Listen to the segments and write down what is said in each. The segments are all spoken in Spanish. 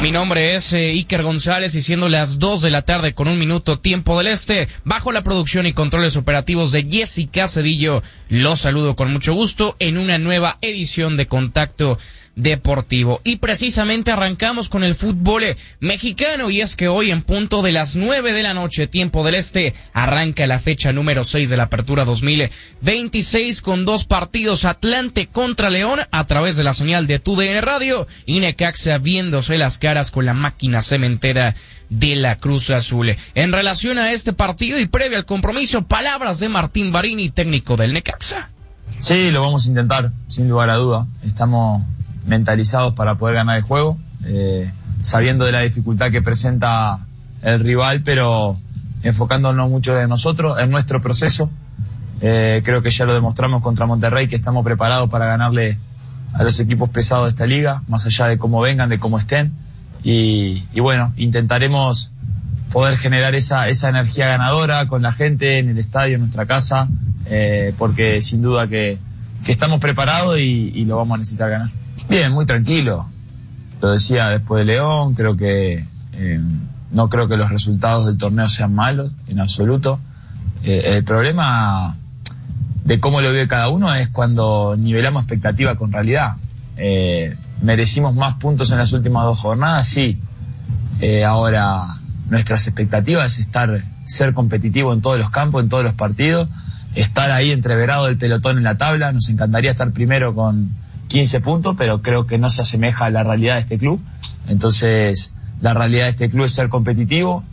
Mi nombre es Iker González y siendo las 2 de la tarde con 1 minuto tiempo del este, bajo la producción y controles operativos de Jessica Cedillo, los saludo con mucho gusto en una nueva edición de Contacto Deportivo. Y precisamente arrancamos con el fútbol mexicano, y es que hoy en punto de las 9 de la noche, tiempo del este, arranca la fecha número 6 de la Apertura 2026 con 2 partidos: Atlante contra León a través de la señal de TUDN Radio y Necaxa viéndose las caras con la máquina cementera de la Cruz Azul. En relación a este partido y previo al compromiso, palabras de Martín Barini, técnico del Necaxa. Sí, lo vamos a intentar, sin lugar a duda. Estamos mentalizados para poder ganar el juego, sabiendo de la dificultad que presenta el rival, pero enfocándonos mucho en nosotros, en nuestro proceso. Creo que ya lo demostramos contra Monterrey, que estamos preparados para ganarle a los equipos pesados de esta liga, más allá de cómo vengan, de cómo estén, y bueno, intentaremos poder generar esa energía ganadora con la gente en el estadio, en nuestra casa, porque sin duda que estamos preparados y lo vamos a necesitar ganar. Bien, muy tranquilo. Lo decía después de León, creo que no creo que los resultados del torneo sean malos, en absoluto. El problema de cómo lo vive cada uno es cuando nivelamos expectativa con realidad. Merecimos más puntos en las últimas 2 jornadas, sí. Ahora, nuestras expectativas es ser competitivo en todos los campos, en todos los partidos, estar ahí entreverado del pelotón en la tabla. Nos encantaría estar primero con 15 puntos, pero creo que no se asemeja a la realidad de este club. Entonces, la realidad de este club es ser competitivo.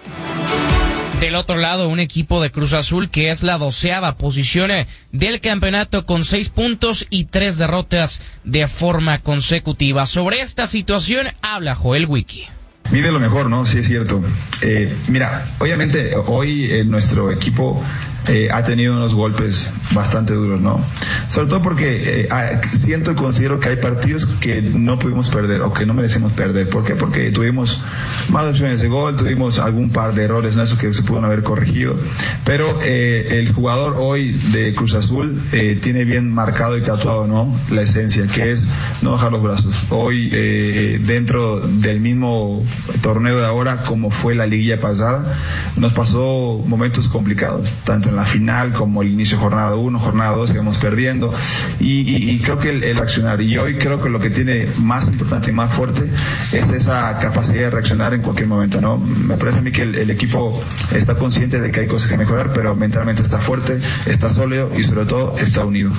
Del otro lado, un equipo de Cruz Azul que es la 12ª posición del campeonato con 6 puntos y 3 derrotas de forma consecutiva. Sobre esta situación habla Joel Wiki. Vive lo mejor, ¿no? Sí, es cierto. Mira, obviamente hoy nuestro equipo ha tenido unos golpes bastante duros, ¿no? Sobre todo porque siento y considero que hay partidos que no pudimos perder o que no merecemos perder. ¿Por qué? Porque tuvimos más opciones de gol, tuvimos algún par de errores, ¿no? Eso que se pudieron haber corregido. Pero el jugador hoy de Cruz Azul tiene bien marcado y tatuado, ¿no? La esencia, que es no bajar los brazos. Hoy, dentro del mismo torneo de ahora, como fue la liguilla pasada, nos pasó momentos complicados, tanto en la final como el inicio de jornada 1, jornada 2, íbamos perdiendo, y creo que el accionar, y hoy creo que lo que tiene más importante y más fuerte es esa capacidad de reaccionar en cualquier momento, ¿no? Me parece a mí que el equipo está consciente de que hay cosas que mejorar, pero mentalmente está fuerte, está sólido y sobre todo está unido.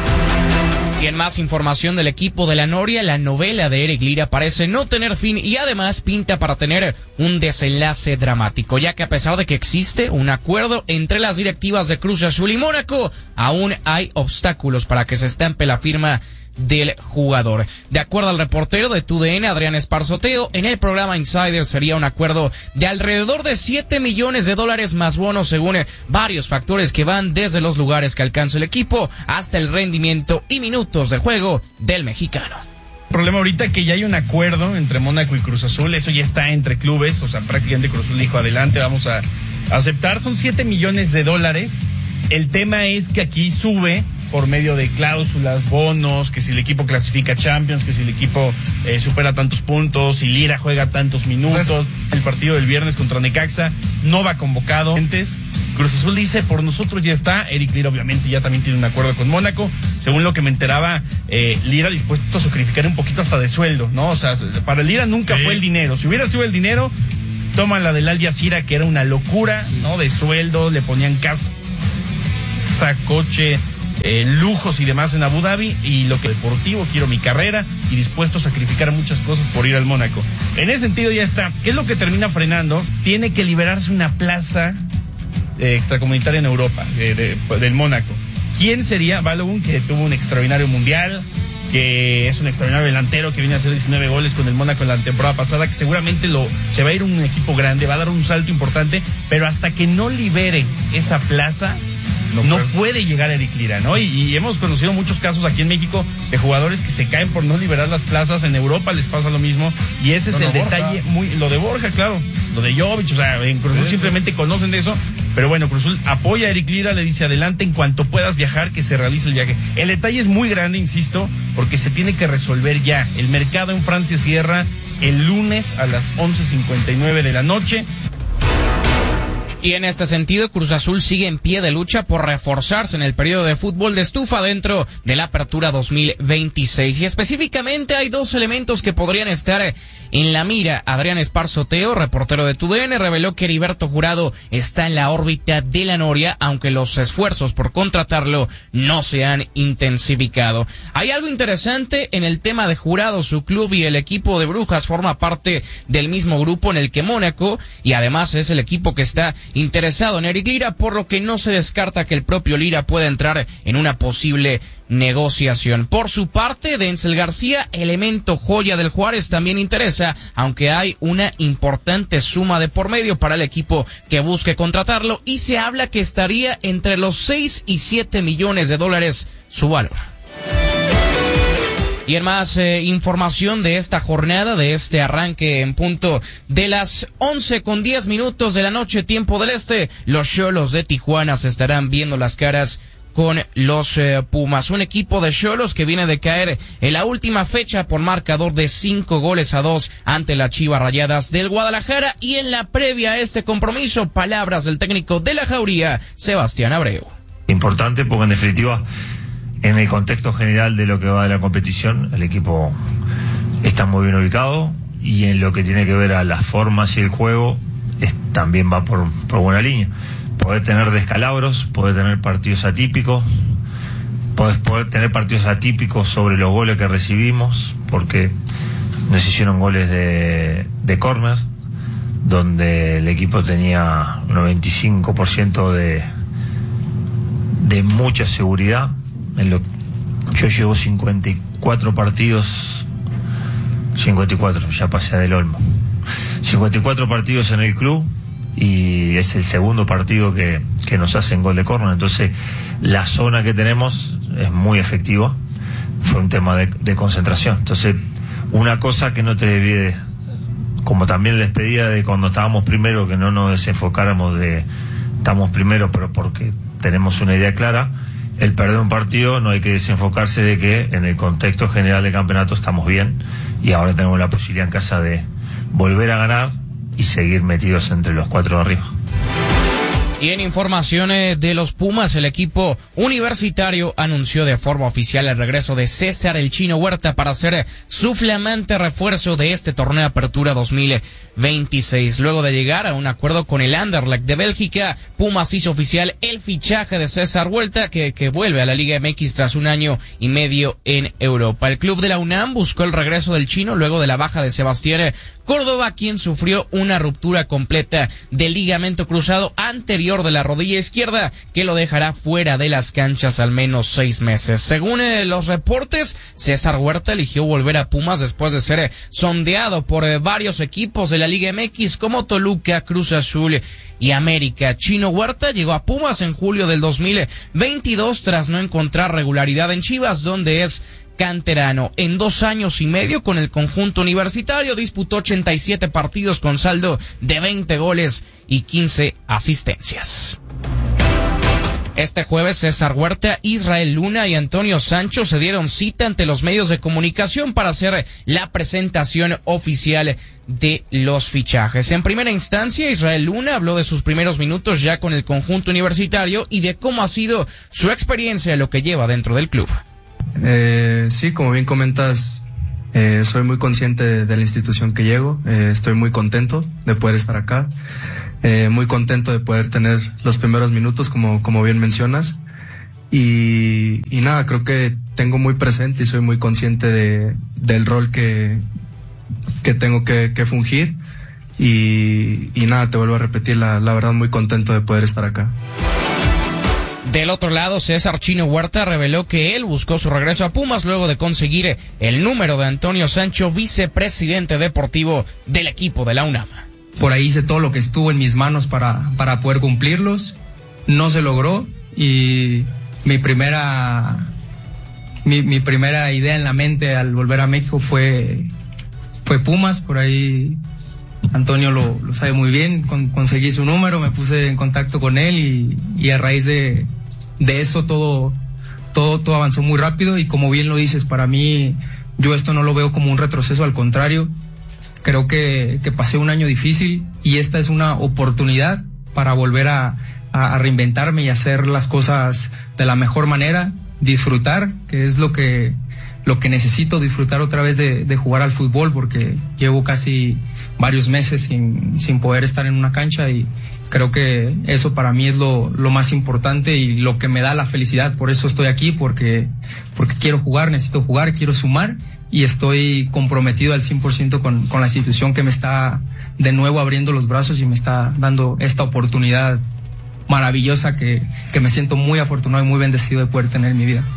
Y en más información del equipo de la Noria, la novela de Eric Lira parece no tener fin y además pinta para tener un desenlace dramático, ya que a pesar de que existe un acuerdo entre las directivas de Cruz Azul y Mónaco, aún hay obstáculos para que se estampe la firma del jugador. De acuerdo al reportero de TUDN, Adrián Esparzoteo, en el programa Insider sería un acuerdo de alrededor de $7 millones más bonos, según varios factores que van desde los lugares que alcanza el equipo hasta el rendimiento y minutos de juego del mexicano. El problema ahorita es que ya hay un acuerdo entre Mónaco y Cruz Azul, eso ya está entre clubes, o sea, prácticamente Cruz Azul dijo adelante, vamos a aceptar, son $7 millones. El tema es que aquí sube por medio de cláusulas, bonos, que si el equipo clasifica Champions, que si el equipo supera tantos puntos, si Lira juega tantos minutos. El partido del viernes contra Necaxa no va convocado. Cruz Azul dice, por nosotros ya está. Eric Lira obviamente ya también tiene un acuerdo con Mónaco. Según lo que me enteraba, Lira dispuesto a sacrificar un poquito hasta de sueldo, ¿no? O sea, para Lira nunca fue el dinero. Si hubiera sido el dinero, toma la del Al Jazeera, que era una locura, ¿no? De sueldo, le ponían casa, coche, lujos y demás en Abu Dhabi, y lo que deportivo, quiero mi carrera y dispuesto a sacrificar muchas cosas por ir al Mónaco. En ese sentido ya está. ¿Qué es lo que termina frenando? Tiene que liberarse una plaza extracomunitaria en Europa, del Mónaco. ¿Quién sería? Balogun, que tuvo un extraordinario mundial, que es un extraordinario delantero, que viene a hacer 19 goles con el Mónaco en la temporada pasada, que seguramente se va a ir un equipo grande, va a dar un salto importante, pero hasta que no libere esa plaza, no puede llegar Eric Lira, ¿no? Y hemos conocido muchos casos aquí en México de jugadores que se caen por no liberar las plazas. En Europa les pasa lo mismo, y ese es el detalle, lo de Borja, claro, lo de Jovic, o sea, en Cruz Azul simplemente conocen de eso. Pero bueno, Cruz Azul apoya a Eric Lira, le dice adelante, en cuanto puedas viajar, que se realice el viaje. El detalle es muy grande, insisto, porque se tiene que resolver ya. El mercado en Francia cierra el lunes a las 11:59 de la noche. Y en este sentido, Cruz Azul sigue en pie de lucha por reforzarse en el periodo de fútbol de estufa dentro de la Apertura 2026. Y específicamente hay dos elementos que podrían estar en la mira. Adrián Esparzo Teo, reportero de TUDN, reveló que Heriberto Jurado está en la órbita de la Noria, aunque los esfuerzos por contratarlo no se han intensificado. Hay algo interesante en el tema de Jurado. Su club y el equipo de Brujas forma parte del mismo grupo en el que Mónaco, y además es el equipo que está interesado en Eric Lira, por lo que no se descarta que el propio Lira pueda entrar en una posible negociación. Por su parte, Denzel García, elemento joya del Juárez, también interesa, aunque hay una importante suma de por medio para el equipo que busque contratarlo, y se habla que estaría entre los 6 y 7 millones de dólares su valor. Y en más información de esta jornada, de este arranque en punto de las 11:10 de la noche, tiempo del este, los Xolos de Tijuana se estarán viendo las caras con los Pumas. Un equipo de Xolos que viene de caer en la última fecha por marcador de 5-2 ante las Chivas Rayadas del Guadalajara. Y en la previa a este compromiso, palabras del técnico de la Jauría, Sebastián Abreu. Importante porque en definitiva, en el contexto general de lo que va de la competición, el equipo está muy bien ubicado, y en lo que tiene que ver a las formas y el juego, también va por buena línea. Poder tener descalabros, poder tener partidos atípicos, poder tener partidos atípicos sobre los goles que recibimos, porque nos hicieron goles de córner, donde el equipo tenía un 95% de mucha seguridad. Yo llevo 54 partidos, 54, ya pasé del Olmo, 54 partidos en el club, y es el segundo partido que nos hacen gol de córner. Entonces la zona que tenemos es muy efectiva. Fue un tema de concentración. Entonces, una cosa que no te debí, como también les pedía de cuando estábamos primero, que no nos desenfocáramos de estamos primero pero porque tenemos una idea clara. El perder un partido no hay que desenfocarse de que en el contexto general del campeonato estamos bien, y ahora tenemos la posibilidad en casa de volver a ganar y seguir metidos entre los 4 de arriba. Y en informaciones de los Pumas, el equipo universitario anunció de forma oficial el regreso de César el Chino Huerta para ser su flamante refuerzo de este torneo de Apertura 2026. Luego de llegar a un acuerdo con el Anderlecht de Bélgica, Pumas hizo oficial el fichaje de César Huerta, que vuelve a la Liga MX tras un año y medio en Europa. El club de la UNAM buscó el regreso del chino luego de la baja de Sebastián Córdoba, quien sufrió una ruptura completa del ligamento cruzado anterior de la rodilla izquierda, que lo dejará fuera de las canchas al menos 6 meses. Según los reportes, César Huerta eligió volver a Pumas después de ser sondeado por varios equipos de la Liga MX como Toluca, Cruz Azul y América. Chino Huerta llegó a Pumas en julio del 2022 tras no encontrar regularidad en Chivas, donde es canterano. En 2 años y medio con el conjunto universitario disputó 87 partidos con saldo de 20 goles y 15 asistencias. Este jueves, César Huerta, Israel Luna y Antonio Sancho se dieron cita ante los medios de comunicación para hacer la presentación oficial de los fichajes. En primera instancia, Israel Luna habló de sus primeros minutos ya con el conjunto universitario y de cómo ha sido su experiencia en lo que lleva dentro del club. Sí, como bien comentas, soy muy consciente de la institución que llego, estoy muy contento de poder estar acá, muy contento de poder tener los primeros minutos como bien mencionas, y nada, creo que tengo muy presente y soy muy consciente del rol que tengo que fungir, y nada, te vuelvo a repetir, la verdad muy contento de poder estar acá. Del otro lado, César Chino Huerta reveló que él buscó su regreso a Pumas luego de conseguir el número de Antonio Sancho, vicepresidente deportivo del equipo de la UNAM. Por ahí hice todo lo que estuvo en mis manos para poder cumplirlos. No se logró, y mi primera idea en la mente al volver a México fue Pumas. Por ahí Antonio lo sabe muy bien, conseguí su número, me puse en contacto con él, y a raíz de eso todo avanzó muy rápido, y como bien lo dices, para mí, yo esto no lo veo como un retroceso, al contrario, creo que pasé un año difícil y esta es una oportunidad para volver a reinventarme y hacer las cosas de la mejor manera, disfrutar, que es lo que necesito, disfrutar otra vez de jugar al fútbol, porque llevo casi varios meses sin poder estar en una cancha y creo que eso para mí es lo más importante y lo que me da la felicidad. Por eso estoy aquí, porque quiero jugar, necesito jugar, quiero sumar y estoy comprometido al 100% con la institución que me está de nuevo abriendo los brazos y me está dando esta oportunidad maravillosa que me siento muy afortunado y muy bendecido de poder tener en mi vida.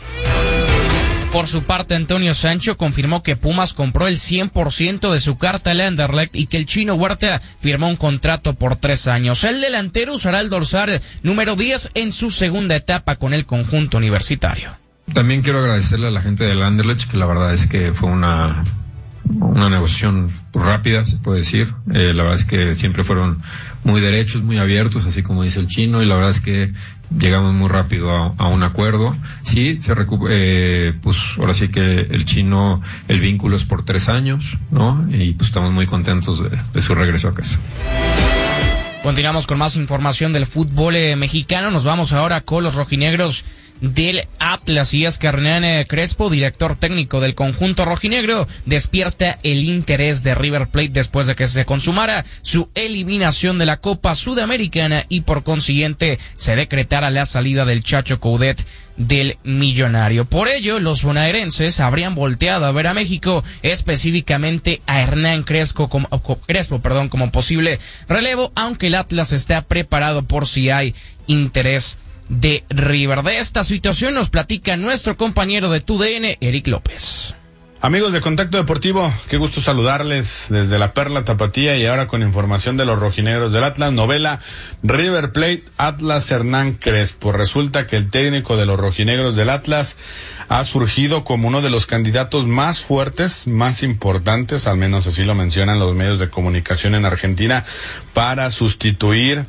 Por su parte, Antonio Sancho confirmó que Pumas compró el 100% de su carta al Anderlecht y que el chino Huerta firmó un contrato por 3 años. El delantero usará el dorsal número 10 en su segunda etapa con el conjunto universitario. También quiero agradecerle a la gente del Anderlecht, que la verdad es que fue una negociación rápida, se puede decir. La verdad es que siempre fueron muy derechos, muy abiertos, así como dice el chino, y la verdad es que llegamos muy rápido a un acuerdo. Sí, pues ahora sí que el chino, el vínculo es por 3 años, ¿no? Y pues estamos muy contentos de su regreso a casa. Continuamos con más información del fútbol mexicano. Nos vamos ahora con los rojinegros del Atlas, y es que Hernán Crespo, director técnico del conjunto rojinegro, despierta el interés de River Plate después de que se consumara su eliminación de la Copa Sudamericana y por consiguiente se decretara la salida del Chacho Coudet del Millonario. Por ello, los bonaerenses habrían volteado a ver a México, específicamente a Hernán Crespo como posible relevo, aunque el Atlas está preparado por si hay interés de River. De esta situación nos platica nuestro compañero de TUDN, Eric López. Amigos de Contacto Deportivo, qué gusto saludarles desde la Perla Tapatía y ahora con información de los rojinegros del Atlas. Novela River Plate, Atlas, Hernán Crespo. Resulta que el técnico de los rojinegros del Atlas ha surgido como uno de los candidatos más fuertes, más importantes, al menos así lo mencionan los medios de comunicación en Argentina, para sustituir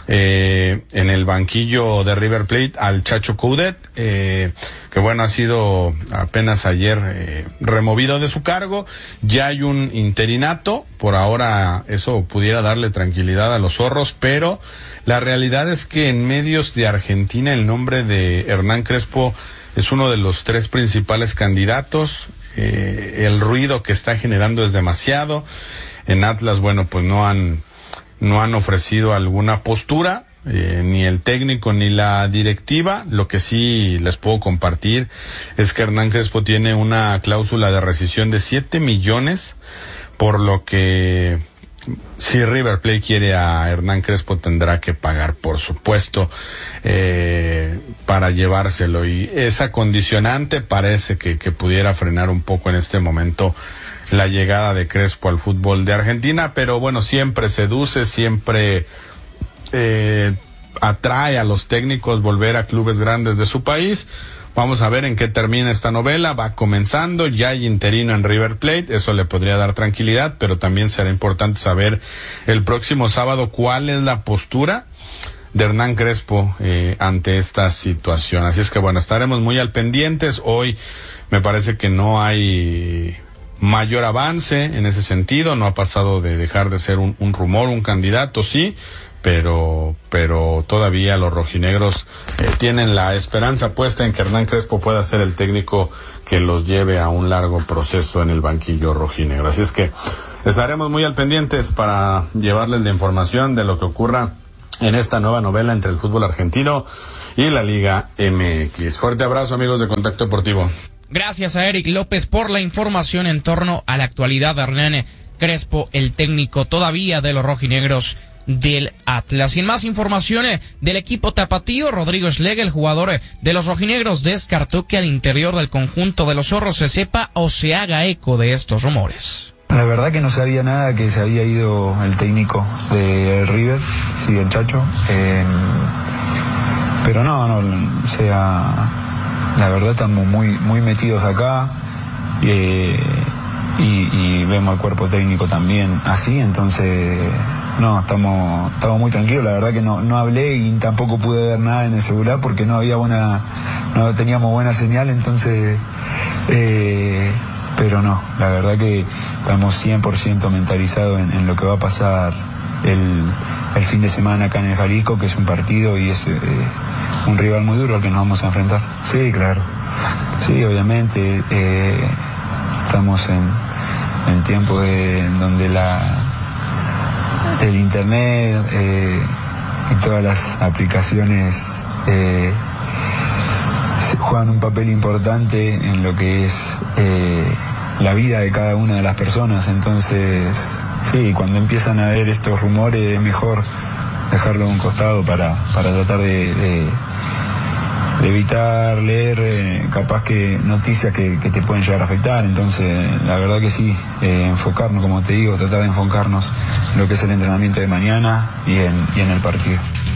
en el banquillo de River Plate al Chacho Coudet, que bueno, ha sido apenas ayer removido de su cargo. Ya hay un interinato, por ahora eso pudiera darle tranquilidad a los zorros, pero la realidad es que en medios de Argentina el nombre de Hernán Crespo es uno de los 3 principales candidatos. El ruido que está generando es demasiado. En Atlas, bueno, pues no han ofrecido alguna postura, ni el técnico ni la directiva. Lo que sí les puedo compartir es que Hernán Crespo tiene una cláusula de rescisión de 7 millones, por lo que si River Plate quiere a Hernán Crespo tendrá que pagar, por supuesto, para llevárselo, y esa condicionante parece que pudiera frenar un poco en este momento la llegada de Crespo al fútbol de Argentina, pero bueno, siempre seduce, siempre atrae a los técnicos volver a clubes grandes de su país. Vamos a ver en qué termina esta novela. Va comenzando, ya hay interino en River Plate, eso le podría dar tranquilidad, pero también será importante saber el próximo sábado cuál es la postura de Hernán Crespo ante esta situación. Así es que bueno, estaremos muy al pendientes. Hoy me parece que no hay mayor avance en ese sentido, no ha pasado de dejar de ser un rumor, un candidato, sí, pero todavía los rojinegros tienen la esperanza puesta en que Hernán Crespo pueda ser el técnico que los lleve a un largo proceso en el banquillo rojinegro. Así es que estaremos muy al pendientes para llevarles la información de lo que ocurra en esta nueva novela entre el fútbol argentino y la Liga MX. Fuerte abrazo, amigos de Contacto Deportivo. Gracias a Eric López por la información en torno a la actualidad de Hernán Crespo, el técnico todavía de los rojinegros del Atlas. Y en más información del equipo tapatío, Rodrigo Schlegel, el jugador de los rojinegros, descartó que al interior del conjunto de los zorros se sepa o se haga eco de estos rumores. La verdad que no sabía nada que se había ido el técnico de River, sí, el Chacho, pero no, o sea, la verdad estamos muy metidos acá y vemos al cuerpo técnico también así, entonces no, estamos muy tranquilos. La verdad que no hablé y tampoco pude ver nada en el celular porque no teníamos buena señal, entonces pero no, la verdad que estamos 100% mentalizados en lo que va a pasar el fin de semana acá en el Jalisco, que es un partido y es un rival muy duro al que nos vamos a enfrentar. Sí, claro. Sí, obviamente estamos en tiempos en donde el internet y todas las aplicaciones juegan un papel importante en lo que es la vida de cada una de las personas. Entonces, sí, cuando empiezan a haber estos rumores es mejor dejarlo a un costado para tratar de evitar leer capaz que noticias que te pueden llegar a afectar. Entonces, la verdad que sí, enfocarnos, como te digo, tratar de enfocarnos en lo que es el entrenamiento de mañana y en el partido.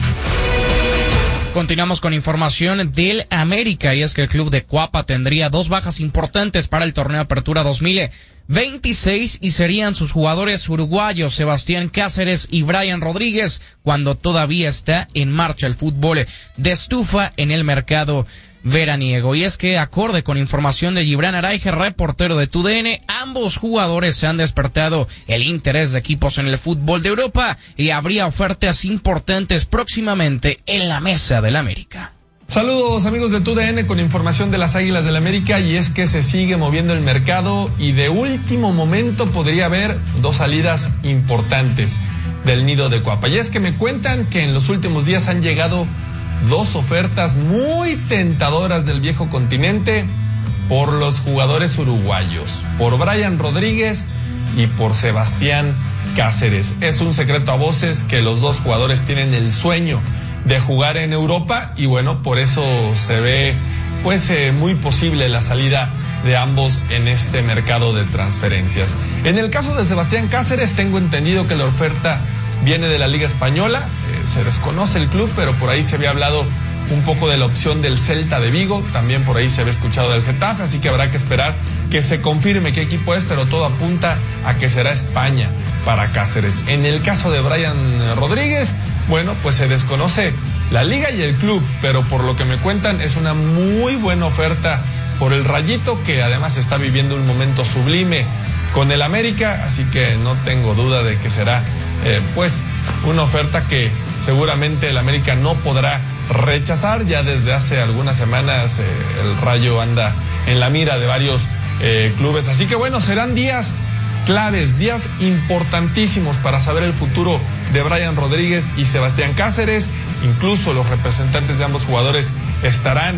Continuamos con información del América, y es que el club de Cuapa tendría 2 bajas importantes para el torneo Apertura 2026 y serían sus jugadores uruguayos Sebastián Cáceres y Brian Rodríguez, cuando todavía está en marcha el fútbol de estufa en el mercado veraniego. Y es que, acorde con información de Gibran Araige, reportero de TUDN, ambos jugadores se han despertado el interés de equipos en el fútbol de Europa y habría ofertas importantes próximamente en la mesa del América. Saludos amigos de TUDN con información de las Águilas del América, y es que se sigue moviendo el mercado y de último momento podría haber 2 salidas importantes del nido de Cuapa. Y es que me cuentan que en los últimos días han llegado 2 ofertas muy tentadoras del viejo continente por los jugadores uruguayos, por Brian Rodríguez y por Sebastián Cáceres. Es un secreto a voces que los 2 jugadores tienen el sueño de jugar en Europa, y bueno, por eso se ve pues muy posible la salida de ambos en este mercado de transferencias. En el caso de Sebastián Cáceres, tengo entendido que la oferta viene de la Liga Española, se desconoce el club, pero por ahí se había hablado un poco de la opción del Celta de Vigo, también por ahí se había escuchado del Getafe, así que habrá que esperar que se confirme qué equipo es, pero todo apunta a que será España para Cáceres. En el caso de Brian Rodríguez, bueno, pues se desconoce la liga y el club, pero por lo que me cuentan es una muy buena oferta por el Rayito, que además está viviendo un momento sublime con el América, así que no tengo duda de que será pues una oferta que seguramente el América no podrá rechazar. Ya desde hace algunas semanas el Rayo anda en la mira de varios clubes, así que bueno, serán días claves, días importantísimos para saber el futuro de Brian Rodríguez y Sebastián Cáceres. Incluso los representantes de ambos jugadores estarán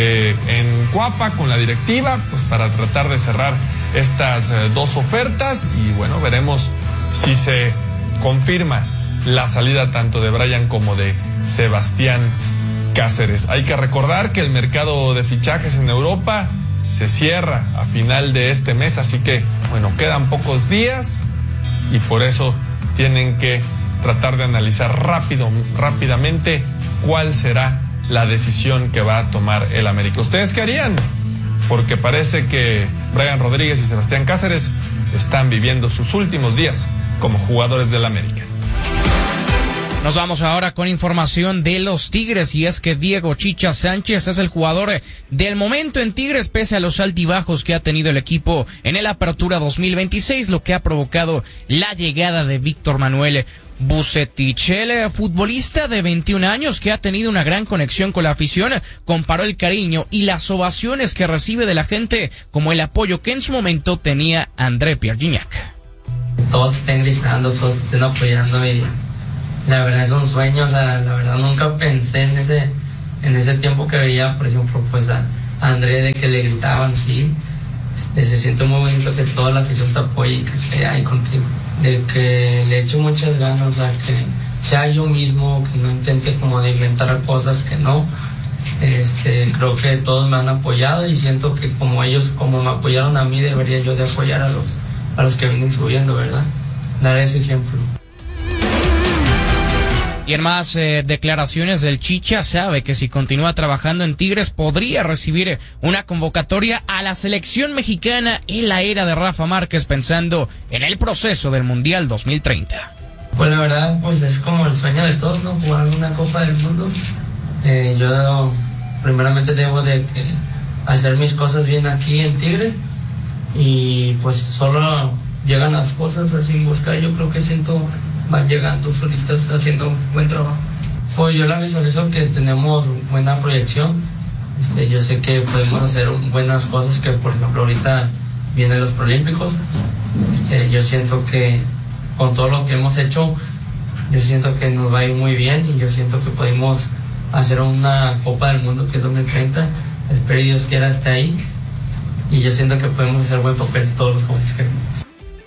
en Cuapa con la directiva, pues para tratar de cerrar estas 2 ofertas, y bueno, veremos si se confirma la salida tanto de Brian como de Sebastián Cáceres. Hay que recordar que el mercado de fichajes en Europa se cierra a final de este mes, así que bueno, quedan pocos días y por eso tienen que tratar de analizar rápidamente cuál será la decisión que va a tomar el América. ¿Ustedes qué harían? Porque parece que Brian Rodríguez y Sebastián Cáceres están viviendo sus últimos días como jugadores del América. Nos vamos ahora con información de los Tigres, y es que Diego Chicha Sánchez es el jugador del momento en Tigres, pese a los altibajos que ha tenido el equipo en el Apertura 2026, lo que ha provocado la llegada de Víctor Manuel Vucetich. El futbolista de 21 años, que ha tenido una gran conexión con la afición, comparó el cariño y las ovaciones que recibe de la gente como el apoyo que en su momento tenía André Pierre Gignac. Todos estén gritando, todos estén apoyando, y la verdad es un sueño. O sea, la verdad nunca pensé en ese tiempo que veía, por ejemplo, pues a André, de que le gritaban, sí. Se siente muy bonito que toda la afición te apoye y que esté ahí contigo. De que le echo muchas ganas, o sea, que sea yo mismo, que no intente como de inventar cosas que no. Creo que todos me han apoyado y siento que como ellos, como me apoyaron a mí, debería yo de apoyar a los que vienen subiendo, ¿verdad? Dar ese ejemplo. Y en más declaraciones del Chicha, sabe que si continúa trabajando en Tigres podría recibir una convocatoria a la selección mexicana en la era de Rafa Márquez, pensando en el proceso del Mundial 2030. Pues la verdad, pues es como el sueño de todos, ¿no? Jugar una Copa del Mundo. Yo primeramente debo de hacer mis cosas bien aquí en Tigres, y pues solo llegan las cosas así sin buscar. Yo creo que van llegando solitas haciendo un buen trabajo. Pues yo la visualizo que tenemos buena proyección. Yo sé que podemos hacer buenas cosas, que por ejemplo ahorita vienen los Prolímpicos. Yo siento que con todo lo que hemos hecho, yo siento que nos va a ir muy bien, y yo siento que podemos hacer una Copa del Mundo que es 2030. Espero y Dios quiera esté ahí, y yo siento que podemos hacer buen papel todos los jóvenes que queremos.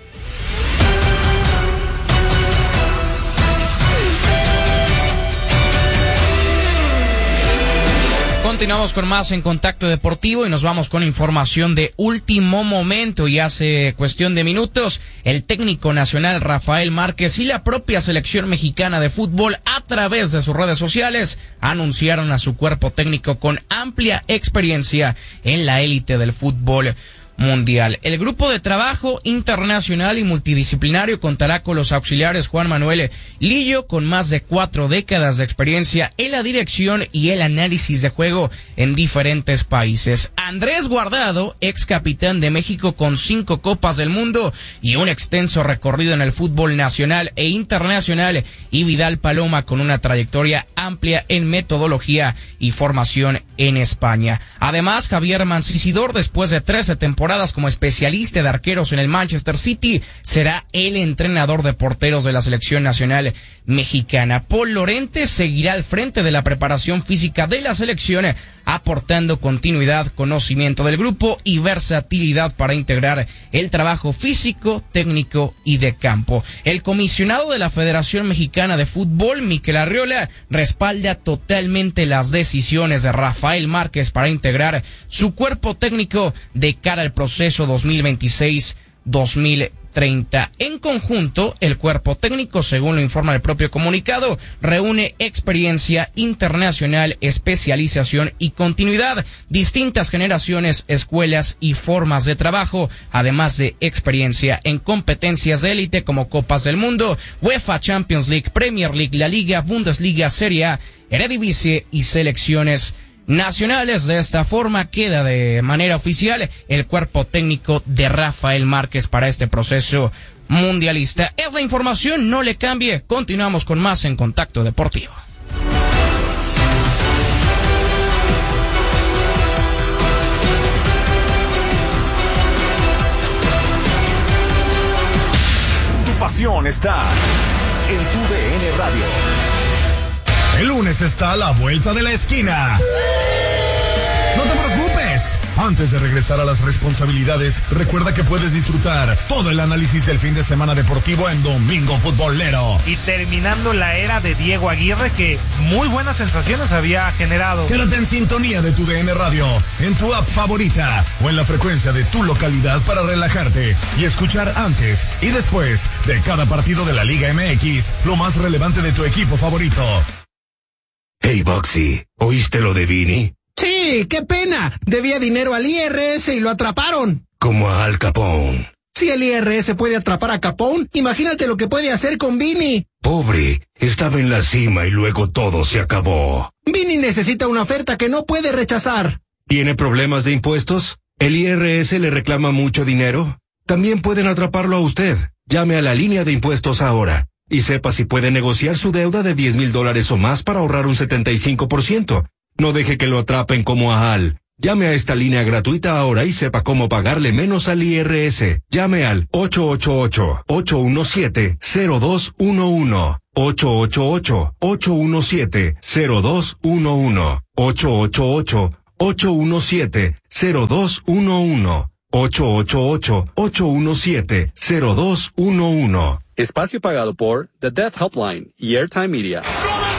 Continuamos con más en Contacto Deportivo y nos vamos con información de último momento. Y hace cuestión de minutos, el técnico nacional Rafael Márquez y la propia selección mexicana de fútbol, a través de sus redes sociales, anunciaron a su cuerpo técnico con amplia experiencia en la élite del fútbol mundial. El grupo de trabajo internacional y multidisciplinario contará con los auxiliares Juan Manuel Lillo, con más de 4 décadas de experiencia en la dirección y el análisis de juego en diferentes países. Andrés Guardado, ex capitán de México con 5 Copas del Mundo y un extenso recorrido en el fútbol nacional e internacional, y Vidal Paloma, con una trayectoria amplia en metodología y formación en España. Además, Javier Mancisidor, después de 13 temporadas como especialista de arqueros en el Manchester City, será el entrenador de porteros de la selección nacional mexicana. Paul Lorente seguirá al frente de la preparación física de la selección, aportando continuidad, conocimiento del grupo y versatilidad para integrar el trabajo físico, técnico y de campo. El comisionado de la Federación Mexicana de Fútbol, Miquel Arriola, respalda totalmente las decisiones de Rafael Márquez para integrar su cuerpo técnico de cara al proceso 2026-2030. En conjunto, el cuerpo técnico, según lo informa el propio comunicado, reúne experiencia internacional, especialización y continuidad, distintas generaciones, escuelas y formas de trabajo, además de experiencia en competencias de élite como Copas del Mundo, UEFA Champions League, Premier League, La Liga, Bundesliga, Serie A, Eredivisie y selecciones nacionales. De esta forma queda de manera oficial el cuerpo técnico de Rafael Márquez para este proceso mundialista. Es la información, no le cambie. Continuamos con más en Contacto Deportivo. Tu pasión está en tu DN Radio. El lunes está a la vuelta de la esquina. No te preocupes. Antes de regresar a las responsabilidades, recuerda que puedes disfrutar todo el análisis del fin de semana deportivo en Domingo Futbolero. Y terminando la era de Diego Aguirre, que muy buenas sensaciones había generado. Quédate en sintonía de tu DN Radio, en tu app favorita o en la frecuencia de tu localidad para relajarte y escuchar antes y después de cada partido de la Liga MX lo más relevante de tu equipo favorito. Hey, Boxy, ¿oíste lo de Vini? Sí, qué pena. Debía dinero al IRS y lo atraparon. Como a Al Capone. Si el IRS puede atrapar a Capone, imagínate lo que puede hacer con Vini. Pobre, estaba en la cima y luego todo se acabó. Vini necesita una oferta que no puede rechazar. ¿Tiene problemas de impuestos? ¿El IRS le reclama mucho dinero? También pueden atraparlo a usted. Llame a la línea de impuestos ahora y sepa si puede negociar su deuda de $10,000 o más para ahorrar un 75%. No deje que lo atrapen como a Al. Llame a esta línea gratuita ahora y sepa cómo pagarle menos al IRS. Llame al 888-817-0211. 888-817-0211. 888-817-0211. 888-817-0211. Espacio pagado por The Death Helpline y Airtime Media. 900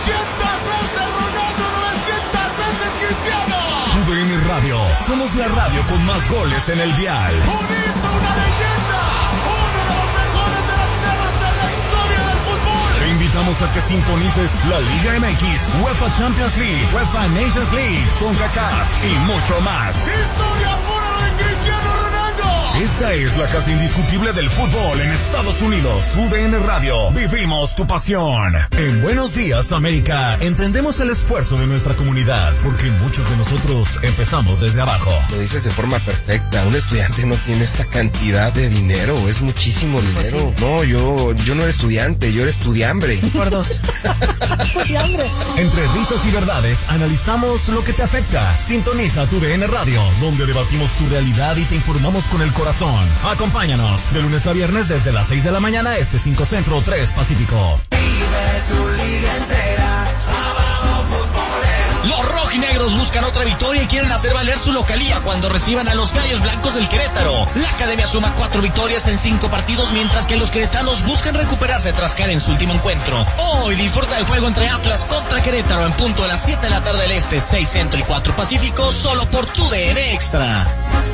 veces Cristiano. Tu DN Radio. Somos la radio con más goles en el dial. Una leyenda. Uno de los mejores delanteros en la historia del fútbol. Te invitamos a que sintonices la Liga MX, UEFA Champions League, UEFA Nations League, CONCACAF y mucho más. Historia pura de Cristiano Ronaldo. Esta es la casa indiscutible del fútbol en Estados Unidos. TUDN Radio. Vivimos tu pasión. En Buenos Días, América, entendemos el esfuerzo de nuestra comunidad, porque muchos de nosotros empezamos desde abajo. Lo dices de forma perfecta. Un estudiante no tiene esta cantidad de dinero. Es muchísimo dinero. Pues sí. No, yo no era estudiante, yo era estudiambre. Por dos. Entre risas y verdades, analizamos lo que te afecta. Sintoniza TUDN Radio, donde debatimos tu realidad y te informamos con el corazón. Acompáñanos de lunes a viernes desde las 6 de la mañana, 5 Centro, 3 Pacífico. Vive tu liga entera, sábado futbolero. Los rojinegros buscan otra victoria y quieren hacer valer su localía cuando reciban a los Gallos Blancos del Querétaro. La academia suma 4 victorias en 5 partidos, mientras que los queretanos buscan recuperarse tras caer en su último encuentro. Hoy disfruta el juego entre Atlas contra Querétaro en punto a las 7 de la tarde del Este, 6 Centro y 4 Pacífico, solo por TUDN Extra.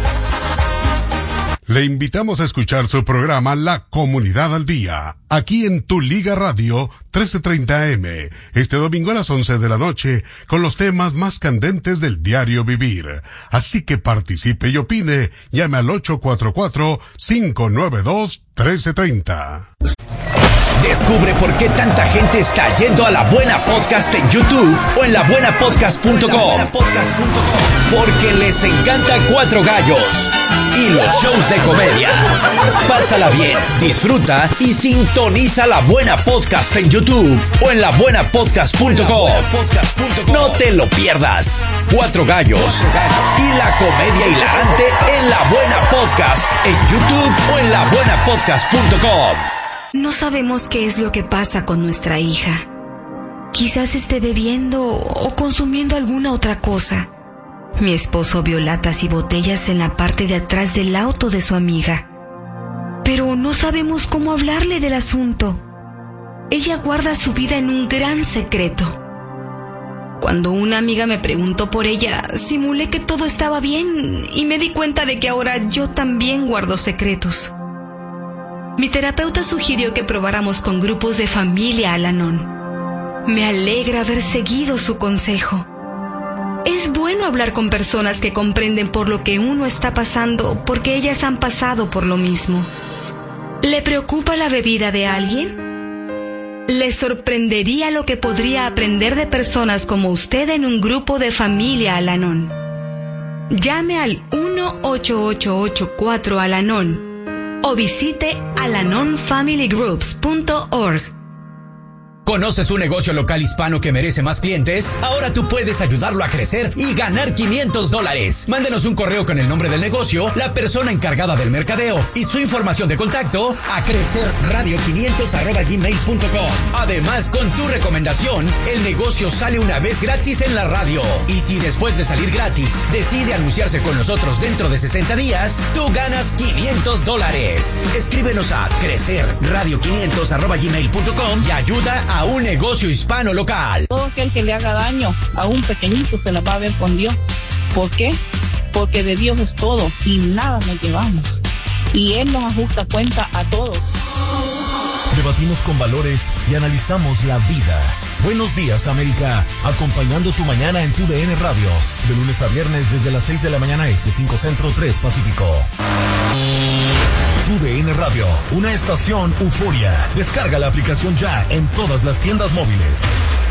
Le invitamos a escuchar su programa La Comunidad al Día, aquí en Tu Liga Radio 1330 AM, este domingo a las 11 de la noche, con los temas más candentes del diario vivir. Así que participe y opine, llame al 844-592-1330. Descubre por qué tanta gente está yendo a La Buena Podcast en YouTube o en labuenapodcast.com. Porque les encanta Cuatro Gallos y los shows de comedia. Pásala bien, disfruta y sintoniza La Buena Podcast en YouTube o en labuenapodcast.com. No te lo pierdas. Cuatro Gallos y la comedia hilarante en La Buena Podcast en YouTube o en labuenapodcast.com. No sabemos qué es lo que pasa con nuestra hija. Quizás esté bebiendo o consumiendo alguna otra cosa. Mi esposo vio latas y botellas en la parte de atrás del auto de su amiga. Pero no sabemos cómo hablarle del asunto. Ella guarda su vida en un gran secreto. Cuando una amiga me preguntó por ella, simulé que todo estaba bien y me di cuenta de que ahora yo también guardo secretos. Mi terapeuta sugirió que probáramos con grupos de familia Al-Anon. Me alegra haber seguido su consejo. Es bueno hablar con personas que comprenden por lo que uno está pasando, porque ellas han pasado por lo mismo. ¿Le preocupa la bebida de alguien? ¿Le sorprendería lo que podría aprender de personas como usted en un grupo de familia Al-Anon? Llame al 1-8884-Al-Anon o visite alanonfamilygroups.org. ¿Conoces un negocio local hispano que merece más clientes? Ahora tú puedes ayudarlo a crecer y ganar $500. Mándenos un correo con el nombre del negocio, la persona encargada del mercadeo y su información de contacto a crecerradio500@gmail.com. Además, con tu recomendación, el negocio sale una vez gratis en la radio. Y si después de salir gratis decide anunciarse con nosotros dentro de 60 días, tú ganas $500. Escríbenos a crecerradio500@gmail.com y ayuda a un negocio hispano local. Todo aquel que le haga daño a un pequeñito se la va a ver con Dios. ¿Por qué? Porque de Dios es todo y nada nos llevamos. Y Él nos ajusta cuenta a todos. Debatimos con valores y analizamos la vida. Buenos días, América, acompañando tu mañana en TUDN Radio, de lunes a viernes desde las 6 de la mañana 5 Centro, 3 Pacífico. TUDN Radio, una estación euforia. Descarga la aplicación ya en todas las tiendas móviles.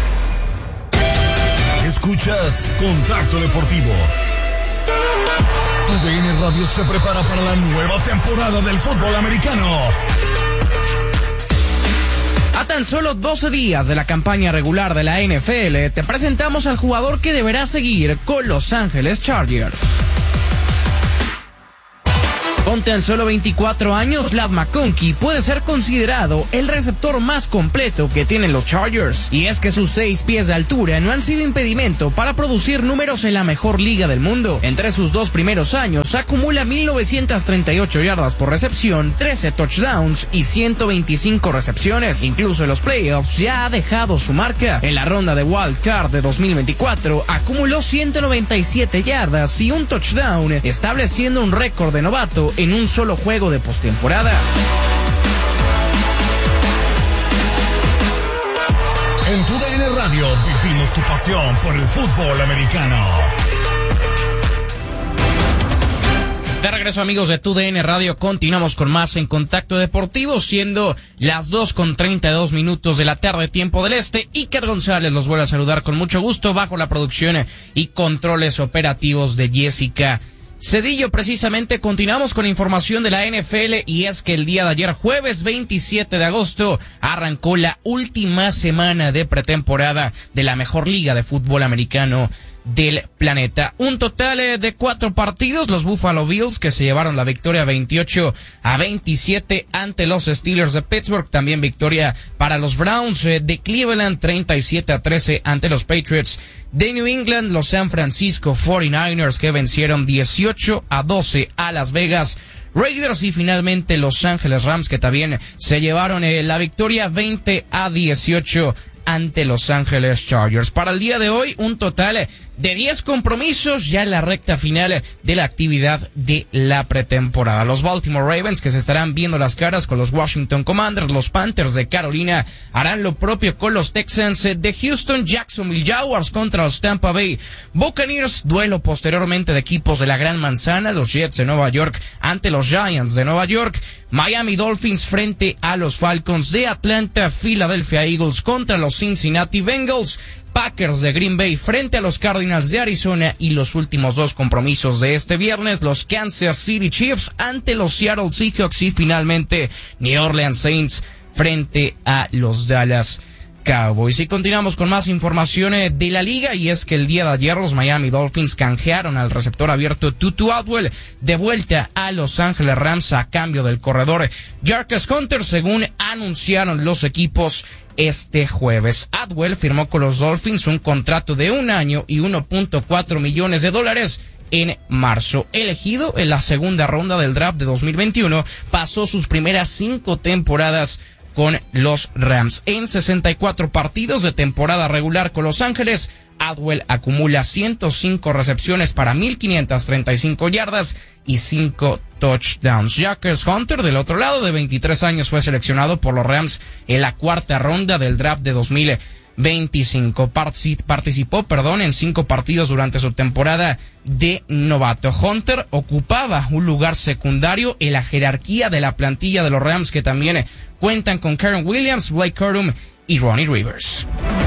Escuchas Contacto Deportivo. TUDN Radio se prepara para la nueva temporada del fútbol americano. A tan solo 12 días de la campaña regular de la NFL, te presentamos al jugador que deberá seguir con Los Ángeles Chargers. Con tan solo 24 años, Ladd McConkey puede ser considerado el receptor más completo que tienen los Chargers. Y es que sus 6 pies de altura no han sido impedimento para producir números en la mejor liga del mundo. Entre sus 2 primeros años, acumula 1,938 yardas por recepción, 13 touchdowns y 125 recepciones. Incluso en los playoffs ya ha dejado su marca. En la ronda de Wild Card de 2024, acumuló 197 yardas y un touchdown, estableciendo un récord de novato en un solo juego de postemporada. En TUDN Radio vivimos tu pasión por el fútbol americano. De regreso, amigos de TUDN Radio, continuamos con más en Contacto Deportivo, siendo las 2:32 de la tarde, tiempo del este. Iker González los vuelve a saludar con mucho gusto bajo la producción y controles operativos de Jessica Cedillo. Precisamente continuamos con información de la NFL, y es que el día de ayer, jueves 27 de agosto, arrancó la última semana de pretemporada de la mejor liga de fútbol americano del planeta. Un total de 4 partidos, los Buffalo Bills, que se llevaron la victoria 28-27 ante los Steelers de Pittsburgh. También victoria para los Browns de Cleveland, 37-13 ante los Patriots de New England. Los San Francisco 49ers, que vencieron 18-12 a Las Vegas Raiders, y finalmente Los Ángeles Rams, que también se llevaron la victoria 20-18 ante Los Ángeles Chargers. Para el día de hoy, un total de 10 compromisos ya en la recta final de la actividad de la pretemporada. Los Baltimore Ravens, que se estarán viendo las caras con los Washington Commanders. Los Panthers de Carolina harán lo propio con los Texans de Houston. Jacksonville Jaguars contra los Tampa Bay Buccaneers. Duelo posteriormente de equipos de la Gran Manzana. Los Jets de Nueva York ante los Giants de Nueva York. Miami Dolphins frente a los Falcons de Atlanta. Philadelphia Eagles contra los Cincinnati Bengals. Packers de Green Bay frente a los Cardinals de Arizona, y los últimos 2 compromisos de este viernes, los Kansas City Chiefs ante los Seattle Seahawks, y finalmente New Orleans Saints frente a los Dallas Cowboys. Y continuamos con más información de la liga, y es que el día de ayer los Miami Dolphins canjearon al receptor abierto Tutu Atwell de vuelta a Los Ángeles Rams a cambio del corredor Jarquez Hunter, según anunciaron los equipos este jueves. Atwell firmó con los Dolphins un contrato de 1 año y $1.4 millones en marzo. Elegido en la segunda ronda del draft de 2021, pasó sus primeras 5 temporadas con los Rams. En 64 partidos de temporada regular con Los Ángeles, Atwell acumula 105 recepciones para 1,535 yardas y 5 touchdowns. Jarquez Hunter, del otro lado, de 23 años, fue seleccionado por los Rams en la 4ª ronda del draft de 2025. Participó en 5 partidos durante su temporada de novato. Hunter ocupaba un lugar secundario en la jerarquía de la plantilla de los Rams, que también cuentan con Karen Williams, Blake Cordum y Ronnie Rivers.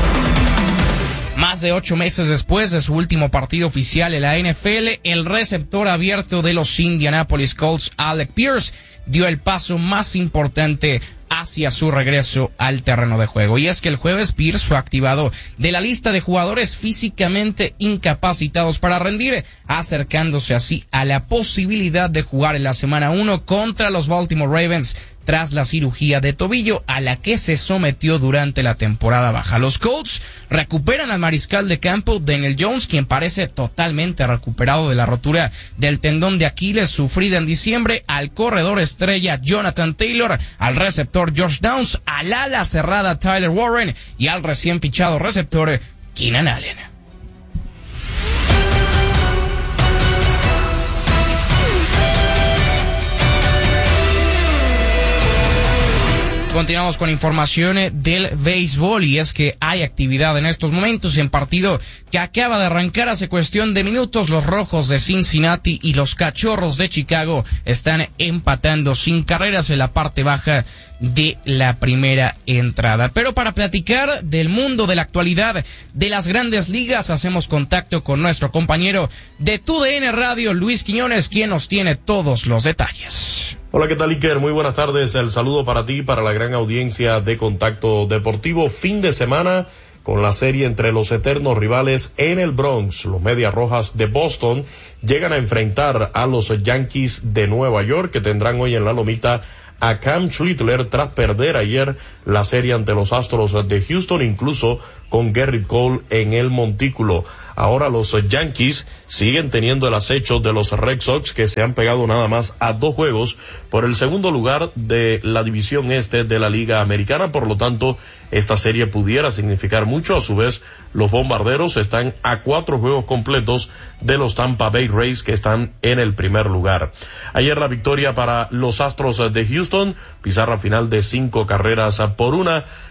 Más de 8 meses después de su último partido oficial en la NFL, el receptor abierto de los Indianapolis Colts, Alec Pierce, dio el paso más importante hacia su regreso al terreno de juego. Y es que el jueves Pierce fue activado de la lista de jugadores físicamente incapacitados para rendir, acercándose así a la posibilidad de jugar en la semana 1 contra los Baltimore Ravens tras la cirugía de tobillo a la que se sometió durante la temporada baja. Los Colts recuperan al mariscal de campo Daniel Jones, quien parece totalmente recuperado de la rotura del tendón de Aquiles sufrida en diciembre, al corredor estrella Jonathan Taylor, al receptor Josh Downs, al ala cerrada Tyler Warren y al recién fichado receptor Keenan Allen. Continuamos con información del béisbol, y es que hay actividad en estos momentos en partido que acaba de arrancar hace cuestión de minutos. Los Rojos de Cincinnati y los Cachorros de Chicago están empatando sin carreras en la parte baja de la primera entrada. Pero para platicar del mundo de la actualidad de las grandes ligas, hacemos contacto con nuestro compañero de TUDN Radio, Luis Quiñones, quien nos tiene todos los detalles. Hola, ¿qué tal, Iker? Muy buenas tardes. El saludo para ti, para la gran audiencia de Contacto Deportivo. Fin de semana con la serie entre los eternos rivales en el Bronx. Los Medias Rojas de Boston llegan a enfrentar a los Yankees de Nueva York, que tendrán hoy en la lomita a Cam Schlittler tras perder ayer la serie ante los Astros de Houston, incluso con Gerrit Cole en el montículo. Ahora los Yankees siguen teniendo el acecho de los Red Sox, que se han pegado nada más a 2 juegos por el segundo lugar de la división este de la Liga Americana. Por lo tanto, esta serie pudiera significar mucho. A su vez, los Bombarderos están a 4 juegos completos de los Tampa Bay Rays, que están en el primer lugar. Ayer la victoria para los Astros de Houston, pizarra final de 5 carreras por 1.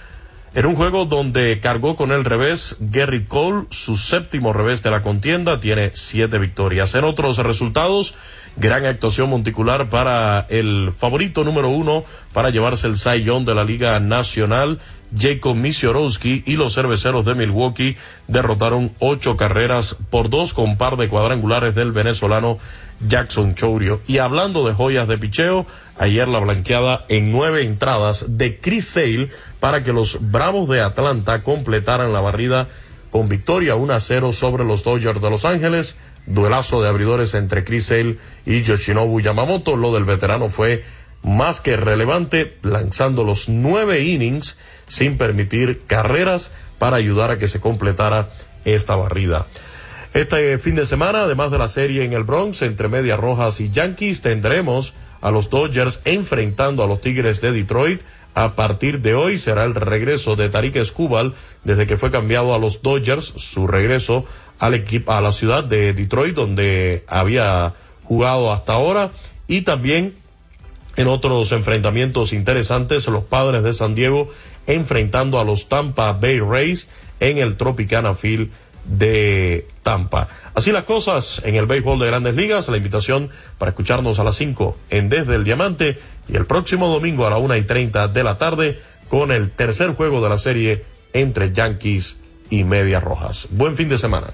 En un juego donde cargó con el revés, Gerrit Cole, su 7º revés de la contienda, tiene 7 victorias. En otros resultados, gran actuación monticular para el favorito número 1 para llevarse el Cy Young de la Liga Nacional, Jacob Misiorowski, y los cerveceros de Milwaukee derrotaron 8-2 con par de cuadrangulares del venezolano Jackson Chourio. Y hablando de joyas de picheo, ayer la blanqueada en 9 entradas de Chris Sale para que los Bravos de Atlanta completaran la barrida con victoria 1-0 sobre los Dodgers de Los Ángeles. Duelazo de abridores entre Chris Sale y Yoshinobu Yamamoto. Lo del veterano fue más que relevante, lanzando los 9 innings sin permitir carreras para ayudar a que se completara esta barrida. Este fin de semana, además de la serie en el Bronx entre Medias Rojas y Yankees, tendremos a los Dodgers enfrentando a los Tigres de Detroit. A partir de hoy será el regreso de Tarik Skubal desde que fue cambiado a los Dodgers, su regreso al equipo, a la ciudad de Detroit, donde había jugado hasta ahora. Y también en otros enfrentamientos interesantes, los Padres de San Diego enfrentando a los Tampa Bay Rays en el Tropicana Field de Tampa. Así las cosas en el béisbol de Grandes Ligas. La invitación para escucharnos a las 5 en Desde el Diamante, y el próximo domingo a la 1:30 de la tarde con el tercer juego de la serie entre Yankees y Medias Rojas. Buen fin de semana.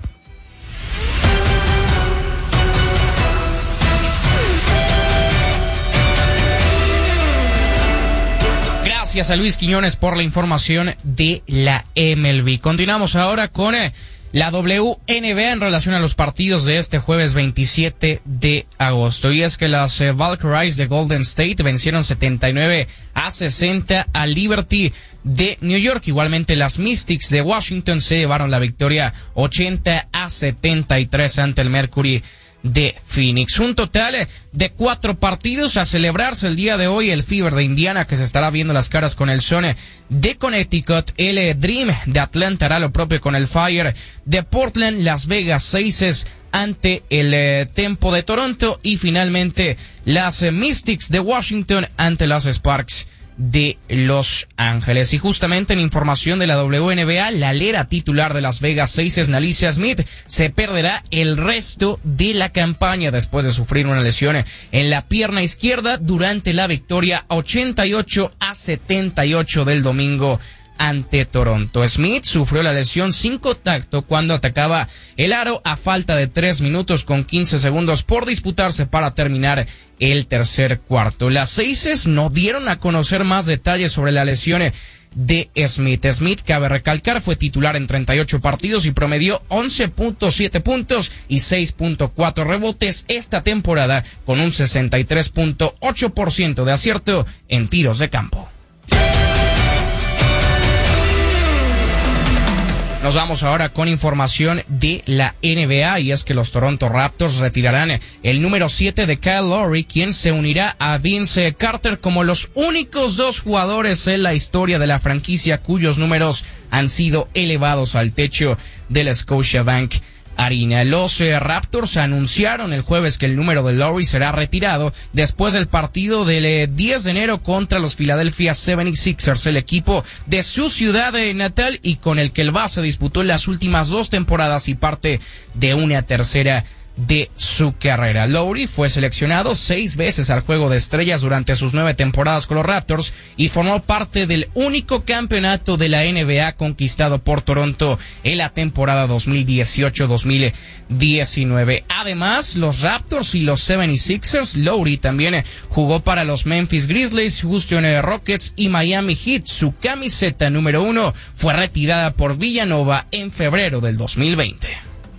Gracias a Luis Quiñones por la información de la MLB. Continuamos ahora con la WNBA en relación a los partidos de este jueves 27 de agosto. Y es que las Valkyries de Golden State vencieron 79-60 a Liberty de New York. Igualmente las Mystics de Washington se llevaron la victoria 80-73 ante el Mercury de Phoenix. Un total de 4 partidos a celebrarse el día de hoy. El Fever de Indiana, que se estará viendo las caras con el Sun de Connecticut. El Dream de Atlanta hará lo propio con el Fire de Portland. Las Vegas Aces ante el Tempo de Toronto. Y finalmente las Mystics de Washington ante las Sparks de Los Ángeles. Y justamente en información de la WNBA, la alera titular de Las Vegas Aces, Nalicia Smith, se perderá el resto de la campaña después de sufrir una lesión en la pierna izquierda durante la victoria 88-78 del domingo ante Toronto. Smith sufrió la lesión sin contacto cuando atacaba el aro a falta de 3 minutos con 15 segundos por disputarse para terminar el tercer cuarto. Las Aces no dieron a conocer más detalles sobre la lesión de Smith. Smith, cabe recalcar, fue titular en 38 partidos y promedió 11.7 puntos y 6.4 rebotes esta temporada, con un 63.8% de acierto en tiros de campo. Nos vamos ahora con información de la NBA, y es que los Toronto Raptors retirarán el número 7 de Kyle Lowry, quien se unirá a Vince Carter como los únicos 2 jugadores en la historia de la franquicia cuyos números han sido elevados al techo del Scotiabank Arena. Los Raptors anunciaron el jueves que el número de Lowry será retirado después del partido del 10 de enero contra los Philadelphia 76ers, el equipo de su ciudad natal y con el que el base disputó en las últimas 2 temporadas y parte de una tercera de su carrera. Lowry fue seleccionado 6 veces al Juego de Estrellas durante sus 9 temporadas con los Raptors y formó parte del único campeonato de la NBA conquistado por Toronto en la temporada 2018-2019. Además, los Raptors y los 76ers, Lowry también jugó para los Memphis Grizzlies, Houston Rockets y Miami Heat. Su camiseta número 1 fue retirada por Villanova en febrero del 2020.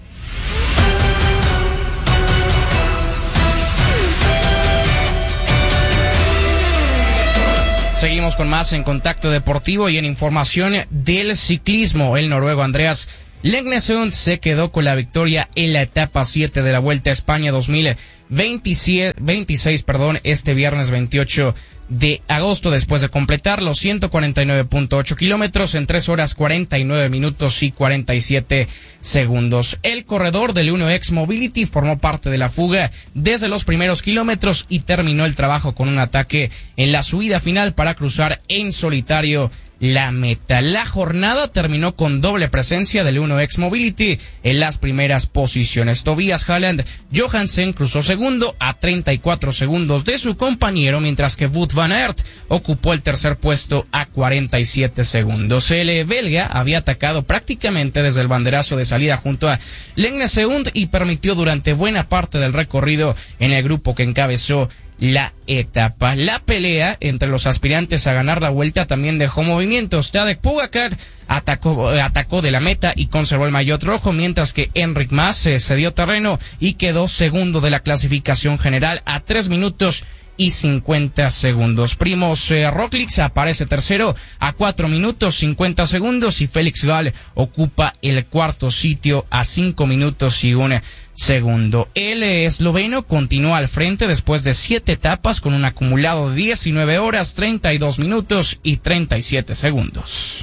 Seguimos con más en Contacto Deportivo y en información del ciclismo. El noruego Andreas Leknesund se quedó con la victoria en la etapa 7 de la Vuelta a España 2026, este viernes 28 de agosto, después de completar los 149.8 kilómetros en 3 horas 49 minutos y 47 segundos. El corredor del UnoX Mobility formó parte de la fuga desde los primeros kilómetros y terminó el trabajo con un ataque en la subida final para cruzar en solitario la meta. La jornada terminó con doble presencia del 1X Mobility en las primeras posiciones. Tobias Haaland Johansen cruzó segundo a 34 segundos de su compañero, mientras que Wout van Aert ocupó el tercer puesto a 47 segundos. El belga había atacado prácticamente desde el banderazo de salida junto a Legnesund y permitió durante buena parte del recorrido en el grupo que encabezó la etapa. La pelea entre los aspirantes a ganar la vuelta también dejó movimientos. Tadej Pogačar atacó de la meta y conservó el maillot rojo, mientras que Enric Mas se dio terreno y quedó segundo de la clasificación general a 3 minutos y 50 segundos. Primoz Roglic aparece tercero a 4 minutos 50 segundos y Félix Gall ocupa el cuarto sitio a 5 minutos y 1 segundo. El esloveno continúa al frente después de 7 etapas con un acumulado de 19 horas, 32 minutos y 37 segundos.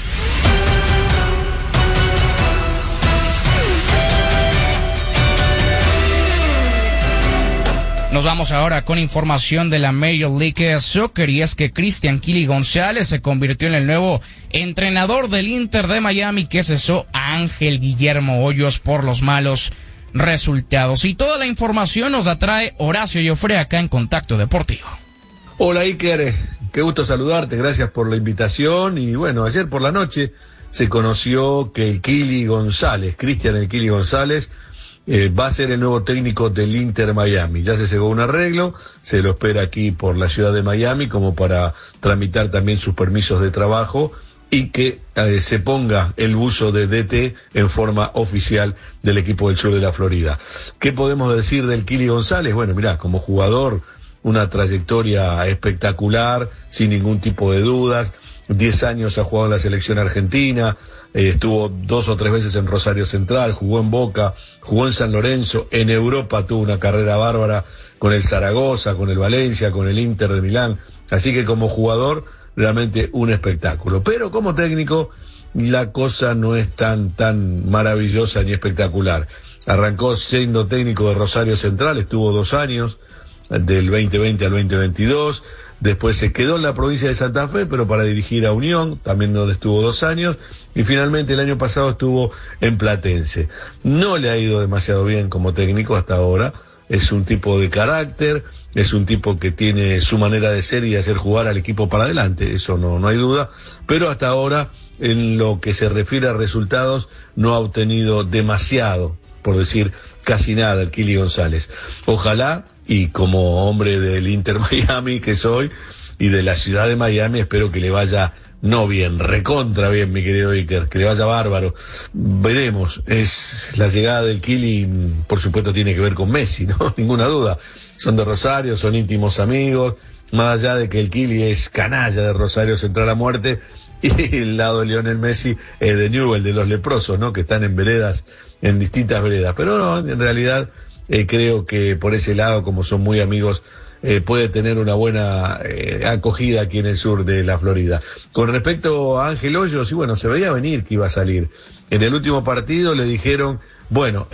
Nos vamos ahora con información de la Major League Soccer, y es que Cristian Kili González se convirtió en el nuevo entrenador del Inter de Miami, que cesó a Ángel Guillermo Hoyos por los malos resultados. Y toda la información nos la trae Horacio Joffre acá en Contacto Deportivo. Hola Iker, qué gusto saludarte, gracias por la invitación. Y bueno, ayer por la noche se conoció que el Kili González, Cristian el Kili González, va a ser el nuevo técnico del Inter Miami. Ya se llegó un arreglo, se lo espera aquí por la ciudad de Miami como para tramitar también sus permisos de trabajo y que se ponga el buzo de DT en forma oficial del equipo del sur de la Florida. ¿Qué podemos decir del Kili González? Bueno, mirá, como jugador, una trayectoria espectacular, sin ningún tipo de dudas. 10 años ha jugado en la selección argentina, estuvo 2 o 3 veces en Rosario Central, jugó en Boca, jugó en San Lorenzo, en Europa tuvo una carrera bárbara con el Zaragoza, con el Valencia, con el Inter de Milán, así que como jugador realmente un espectáculo. Pero como técnico la cosa no es tan maravillosa ni espectacular. Arrancó siendo técnico de Rosario Central, estuvo 2 años, del 2020 al 2022, después se quedó en la provincia de Santa Fe, pero para dirigir a Unión, también donde estuvo 2 años, y finalmente el año pasado estuvo en Platense. No le ha ido demasiado bien como técnico hasta ahora, es un tipo de carácter, es un tipo que tiene su manera de ser y de hacer jugar al equipo para adelante, eso no hay duda, pero hasta ahora, en lo que se refiere a resultados, no ha obtenido demasiado, por decir casi nada, el Kili González. Ojalá, y como hombre del Inter Miami que soy, y de la ciudad de Miami, espero que le vaya no bien, recontra bien, mi querido Iker, que le vaya bárbaro. Veremos, es la llegada del Kili, por supuesto tiene que ver con Messi, ¿no? Ninguna duda. Son de Rosario, son íntimos amigos, más allá de que el Kili es canalla de Rosario Central a muerte, y el lado de Lionel Messi es de Newell, de los leprosos, ¿no? Que están en veredas, en distintas veredas. Pero no, en realidad creo que por ese lado, como son muy amigos, puede tener una buena acogida aquí en el sur de la Florida. Con respecto a Ángel Hoyos, y bueno, se veía venir que iba a salir. En el último partido le dijeron, bueno,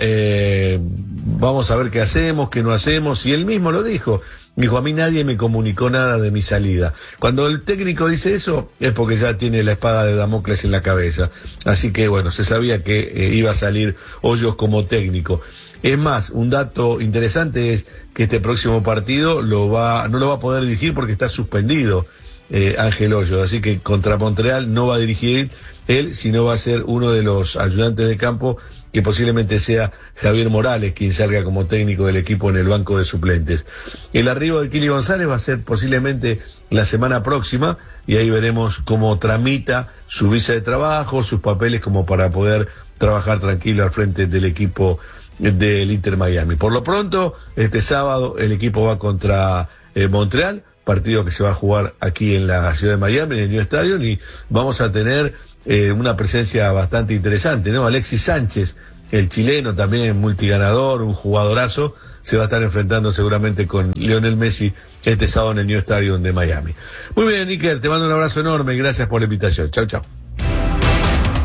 vamos a ver qué hacemos, qué no hacemos, y él mismo lo dijo. Dijo, a mí nadie me comunicó nada de mi salida. Cuando el técnico dice eso, es porque ya tiene la espada de Damocles en la cabeza. Así que bueno, se sabía que iba a salir Hoyos como técnico. Es más, un dato interesante es que este próximo partido no lo va a poder dirigir porque está suspendido Ángel Hoyos, así que contra Montreal no va a dirigir él, sino va a ser uno de los ayudantes de campo, que posiblemente sea Javier Morales quien salga como técnico del equipo en el banco de suplentes. El arribo de Kili González va a ser posiblemente la semana próxima, y ahí veremos cómo tramita su visa de trabajo, sus papeles, como para poder trabajar tranquilo al frente del equipo del Inter Miami. Por lo pronto, este sábado el equipo va contra Montreal, partido que se va a jugar aquí en la ciudad de Miami, en el New Stadium, y vamos a tener una presencia bastante interesante, ¿no? Alexis Sánchez, el chileno, también multiganador, un jugadorazo, se va a estar enfrentando seguramente con Lionel Messi este sábado en el New Stadium de Miami. Muy bien, Iker, te mando un abrazo enorme y gracias por la invitación. Chau, chau.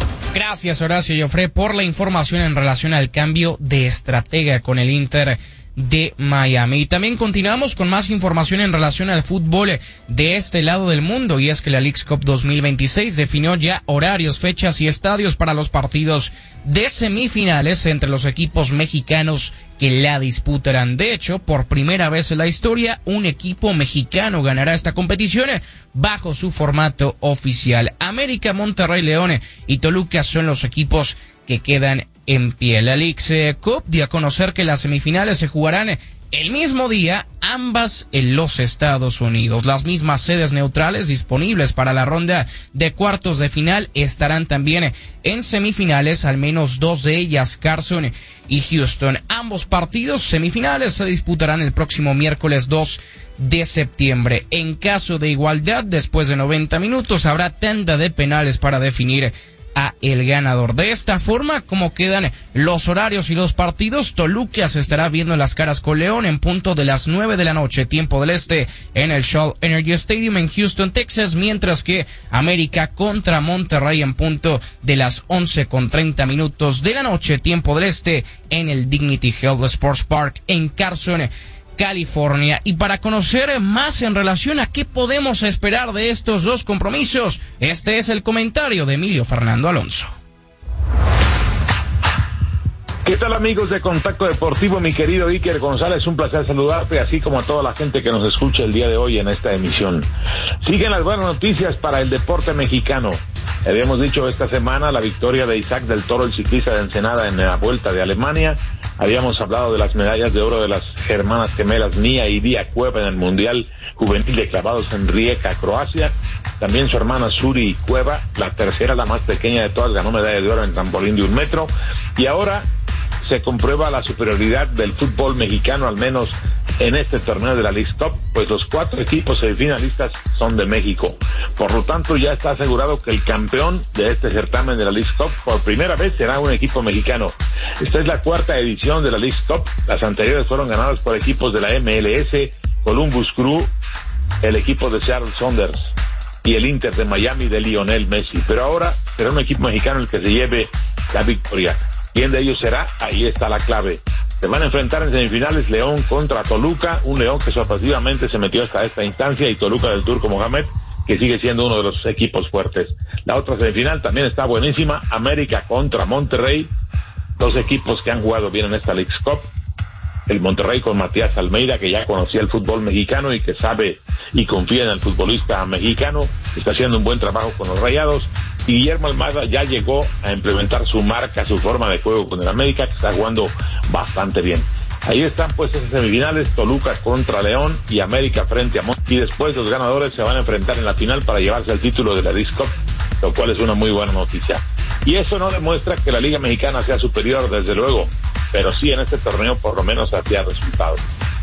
Gracias, Horacio Joffre, por la información en relación al cambio de estratega con el Inter de Miami. Y también continuamos con más información en relación al fútbol de este lado del mundo, y es que la Leagues Cup 2026 definió ya horarios, fechas y estadios para los partidos de semifinales entre los equipos mexicanos que la disputarán. De hecho, por primera vez en la historia, un equipo mexicano ganará esta competición bajo su formato oficial. América, Monterrey, León y Toluca son los equipos que quedan en pie. La Leagues Cup dio a conocer que las semifinales se jugarán el mismo día, ambas en los Estados Unidos. Las mismas sedes neutrales disponibles para la ronda de cuartos de final estarán también en semifinales, al menos dos de ellas, Carson y Houston. Ambos partidos semifinales se disputarán el próximo miércoles 2 de septiembre. En caso de igualdad, después de 90 minutos, habrá tanda de penales para definir a el ganador. De esta forma, como quedan los horarios y los partidos, Toluca se estará viendo las caras con León en punto de las 9 de la noche, tiempo del este, en el Shell Energy Stadium en Houston, Texas, mientras que América contra Monterrey en punto de las 11:30 de la noche, tiempo del este, en el Dignity Health Sports Park en Carson, California. Y para conocer más en relación a qué podemos esperar de estos dos compromisos, este es el comentario de Emilio Fernando Alonso. ¿Qué tal, amigos de Contacto Deportivo? Mi querido Iker González, un placer saludarte, así como a toda la gente que nos escucha el día de hoy en esta emisión. Siguen las buenas noticias para el deporte mexicano. Habíamos dicho esta semana la victoria de Isaac del Toro, el ciclista de Ensenada, en la Vuelta de Alemania. Habíamos hablado de las medallas de oro de las hermanas gemelas Nia y Dia Cueva en el Mundial Juvenil de Clavados en Rijeka, Croacia. También su hermana Suri Cueva, la tercera, la más pequeña de todas, ganó medalla de oro en trampolín de 1 metro. Y ahora se comprueba la superioridad del fútbol mexicano, al menos en este torneo de la Leagues Cup, pues los 4 equipos semifinalistas son de México. Por lo tanto, ya está asegurado que el campeón de este certamen de la Leagues Cup por primera vez será un equipo mexicano. Esta es la 4ª edición de la Leagues Cup. Las anteriores fueron ganadas por equipos de la MLS, Columbus Crew, el equipo de Seattle Sounders y el Inter de Miami de Lionel Messi. Pero ahora será un equipo mexicano el que se lleve la victoria. ¿Quién de ellos será? Ahí está la clave. Se van a enfrentar en semifinales León contra Toluca, un León que sorpresivamente se metió hasta esta instancia, y Toluca del Turco Mohamed, que sigue siendo uno de los equipos fuertes. La otra semifinal también está buenísima, América contra Monterrey, 2 equipos que han jugado bien en esta Leagues Cup. El Monterrey con Matías Almeida, que ya conocía el fútbol mexicano y que sabe y confía en el futbolista mexicano, está haciendo un buen trabajo con los Rayados. Y Guillermo Almada ya llegó a implementar su marca, su forma de juego con el América, que está jugando bastante bien. Ahí están pues esas semifinales, Toluca contra León y América frente a Monterrey. Y después los ganadores se van a enfrentar en la final para llevarse el título de la Leagues Cup, lo cual es una muy buena noticia. Y eso no demuestra que la Liga Mexicana sea superior, desde luego, pero sí en este torneo por lo menos hacía resultados.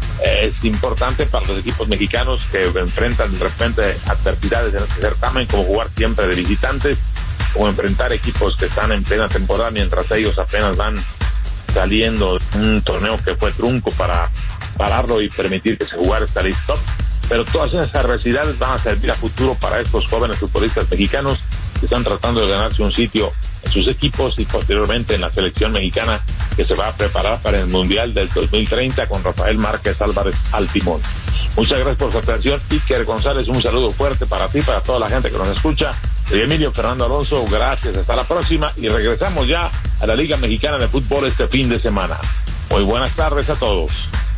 Es importante para los equipos mexicanos que enfrentan de repente adversidades en este certamen, como jugar siempre de visitantes, o enfrentar equipos que están en plena temporada mientras ellos apenas van saliendo de un torneo que fue trunco para pararlo y permitir que se jugara esta Leagues Cup. Pero todas esas adversidades van a servir a futuro para estos jóvenes futbolistas mexicanos que están tratando de ganarse un sitio en sus equipos y posteriormente en la selección mexicana, que se va a preparar para el Mundial del 2030 con Rafael Márquez Álvarez al timón. Muchas gracias por su atención. Iker González, un saludo fuerte para ti, para toda la gente que nos escucha. Soy Emilio Fernando Alonso, gracias, hasta la próxima, y regresamos ya a la Liga Mexicana de Fútbol este fin de semana. Muy buenas tardes a todos.